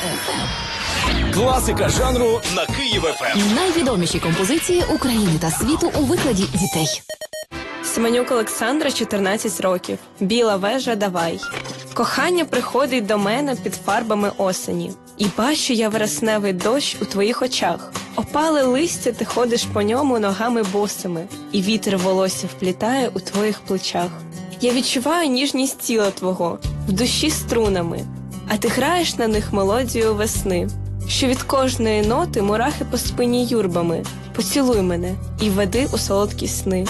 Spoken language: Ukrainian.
Класика жанру на Київ ФМ. Найвідоміші композиції України та світу у викладі дітей. Семенюк Олександра, 14 років. Біла вежа, давай. Кохання приходить до мене під фарбами осені. І бачу я вересневий дощ у твоїх очах. Опале листя, ти ходиш по ньому ногами босими. І вітер волосся вплітає у твоїх плечах. Я відчуваю ніжність тіла твого, в душі струнами. А ти граєш на них мелодію весни, що від кожної ноти мурахи по спині юрбами. Поцілуй мене і веди у солодкі сни.